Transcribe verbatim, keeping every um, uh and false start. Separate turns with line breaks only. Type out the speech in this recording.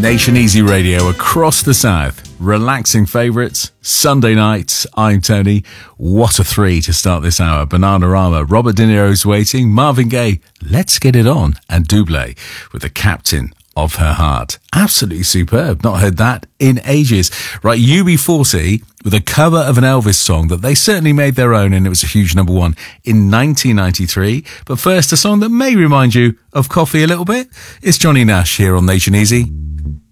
Nation Easy Radio across the South. Relaxing favourites, Sunday nights. I'm Tony. What a three to start this hour. Bananarama, Robert De Niro's Waiting, Marvin Gaye, Let's Get It On, and Doublé with The Captain of Her Heart. Absolutely superb. Not heard that in ages. Right, U B forty with a cover of an Elvis song that they certainly made their own, and it was a huge number one in nineteen ninety-three. But first, a song that may remind you of coffee a little bit. It's Johnny Nash here on Nation Easy.